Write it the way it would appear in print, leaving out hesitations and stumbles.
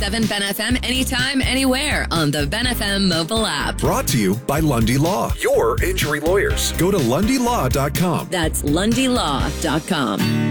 101.7 Ben FM anytime, anywhere on the Ben FM mobile app. Brought to you by Lundy Law, your injury lawyers. Go to LundyLaw.com. That's LundyLaw.com.